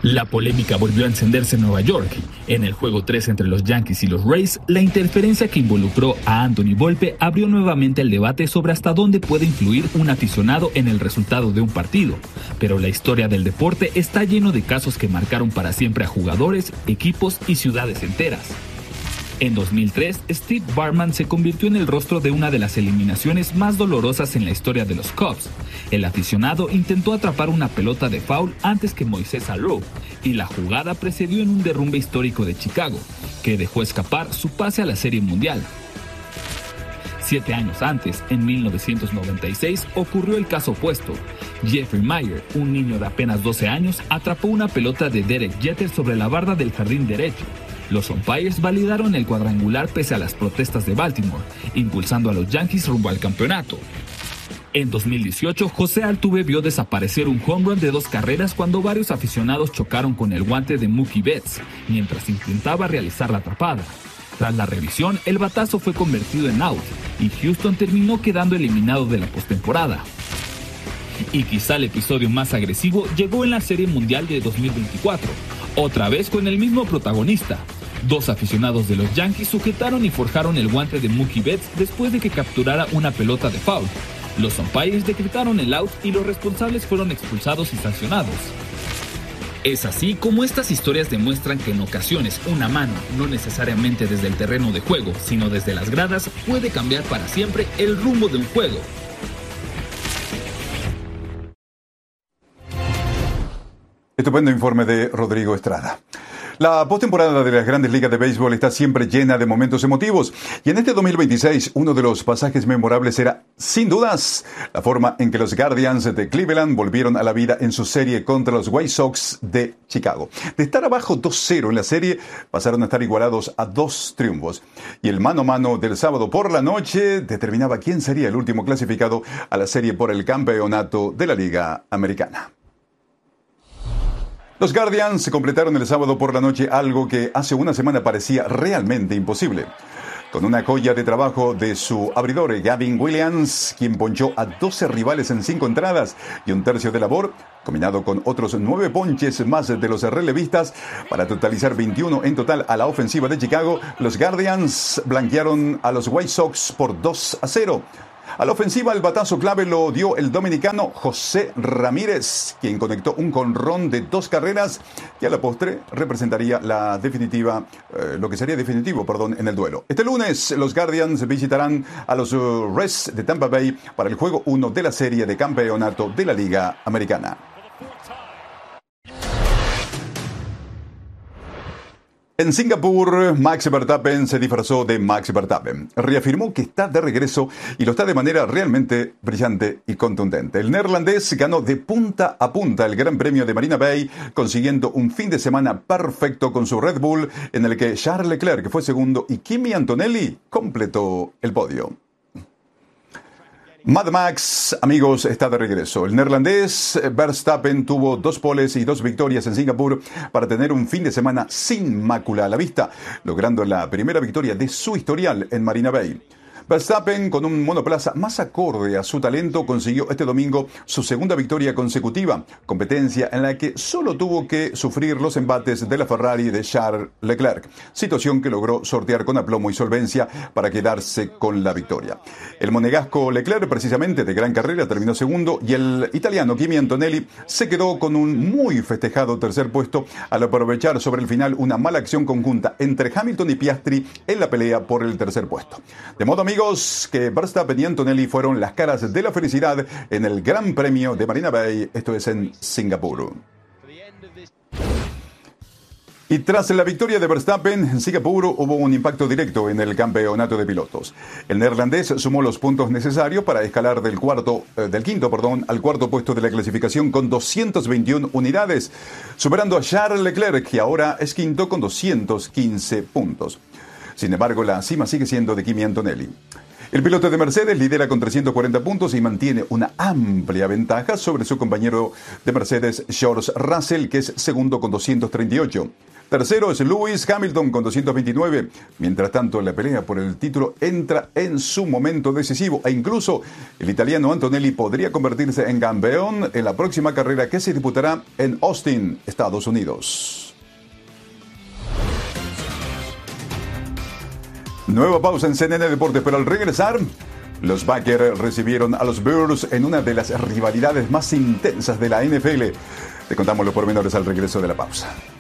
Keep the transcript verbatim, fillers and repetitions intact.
La polémica volvió a encenderse en Nueva York. En el juego tres entre los Yankees y los Rays, la interferencia que involucró a Anthony Volpe abrió nuevamente el debate sobre hasta dónde puede influir un aficionado en el resultado de un partido. Pero la historia del deporte está lleno de casos que marcaron para siempre a jugadores, equipos y ciudades enteras. En dos mil tres, Steve Bartman se convirtió en el rostro de una de las eliminaciones más dolorosas en la historia de los Cubs. El aficionado intentó atrapar una pelota de foul antes que Moisés Alou, y la jugada precedió en un derrumbe histórico de Chicago, que dejó escapar su pase a la Serie Mundial. Siete años antes, en mil novecientos noventa y seis, ocurrió el caso opuesto. Jeffrey Meyer, un niño de apenas doce años, atrapó una pelota de Derek Jeter sobre la barda del jardín derecho. Los umpires validaron el cuadrangular pese a las protestas de Baltimore, impulsando a los Yankees rumbo al campeonato. En dos mil dieciocho, José Altuve vio desaparecer un home run de dos carreras cuando varios aficionados chocaron con el guante de Mookie Betts, mientras intentaba realizar la atrapada. Tras la revisión, el batazo fue convertido en out, y Houston terminó quedando eliminado de la postemporada. Y quizá el episodio más agresivo llegó en la Serie Mundial de dos mil veinticuatro, otra vez con el mismo protagonista. Dos aficionados de los Yankees sujetaron y forjaron el guante de Mookie Betts después de que capturara una pelota de foul. Los umpires decretaron el out y los responsables fueron expulsados y sancionados. Es así como estas historias demuestran que en ocasiones una mano, no necesariamente desde el terreno de juego, sino desde las gradas, puede cambiar para siempre el rumbo de un juego. Estupendo informe de Rodrigo Estrada. La postemporada de las Grandes Ligas de Béisbol está siempre llena de momentos emotivos, y en este dos mil veintiséis uno de los pasajes memorables era, sin dudas, la forma en que los Guardians de Cleveland volvieron a la vida en su serie contra los White Sox de Chicago. De estar abajo dos cero en la serie, pasaron a estar igualados a dos triunfos, y el mano a mano del sábado por la noche determinaba quién sería el último clasificado a la serie por el campeonato de la Liga Americana. Los Guardians completaron el sábado por la noche algo que hace una semana parecía realmente imposible. Con una joya de trabajo de su abridor Gavin Williams, quien ponchó a doce rivales en cinco entradas y un tercio de labor, combinado con otros nueve ponches más de los relevistas, para totalizar veintiuno en total a la ofensiva de Chicago, los Guardians blanquearon a los White Sox por dos a cero. A la ofensiva, el batazo clave lo dio el dominicano José Ramírez, quien conectó un jonrón de dos carreras que a la postre representaría la definitiva, eh, lo que sería definitivo, perdón, en el duelo. Este lunes, los Guardians visitarán a los uh, Reds de Tampa Bay para el juego uno de la serie de campeonato de la Liga Americana. En Singapur, Max Verstappen se disfrazó de Max Verstappen. Reafirmó que está de regreso y lo está de manera realmente brillante y contundente. El neerlandés ganó de punta a punta el Gran Premio de Marina Bay, consiguiendo un fin de semana perfecto con su Red Bull, en el que Charles Leclerc fue segundo y Kimi Antonelli completó el podio. Mad Max, amigos, está de regreso. El neerlandés Verstappen tuvo dos poles y dos victorias en Singapur para tener un fin de semana sin mácula a la vista, logrando la primera victoria de su historial en Marina Bay. Verstappen, con un monoplaza más acorde a su talento, consiguió este domingo su segunda victoria consecutiva, competencia en la que solo tuvo que sufrir los embates de la Ferrari de Charles Leclerc, situación que logró sortear con aplomo y solvencia para quedarse con la victoria. El monegasco Leclerc, precisamente de gran carrera, terminó segundo, y el italiano Kimi Antonelli se quedó con un muy festejado tercer puesto al aprovechar sobre el final una mala acción conjunta entre Hamilton y Piastri en la pelea por el tercer puesto. De modo, amigos, que Verstappen y Antonelli fueron las caras de la felicidad en el Gran Premio de Marina Bay, esto es en Singapur. Y tras la victoria de Verstappen en Singapur hubo un impacto directo en el campeonato de pilotos. El neerlandés sumó los puntos necesarios para escalar del cuarto, eh, del quinto, perdón, al cuarto puesto de la clasificación con doscientas veintiuna unidades, superando a Charles Leclerc, que ahora es quinto con doscientos quince puntos. Sin embargo, la cima sigue siendo de Kimi Antonelli. El piloto de Mercedes lidera con trescientos cuarenta puntos y mantiene una amplia ventaja sobre su compañero de Mercedes, George Russell, que es segundo con doscientos treinta y ocho. Tercero es Lewis Hamilton con doscientos veintinueve. Mientras tanto, la pelea por el título entra en su momento decisivo e incluso el italiano Antonelli podría convertirse en campeón en la próxima carrera que se disputará en Austin, Estados Unidos. Nueva pausa en C N N Deportes, pero al regresar, los Packers recibieron a los Bears en una de las rivalidades más intensas de la N F L. Te contamos los pormenores al regreso de la pausa.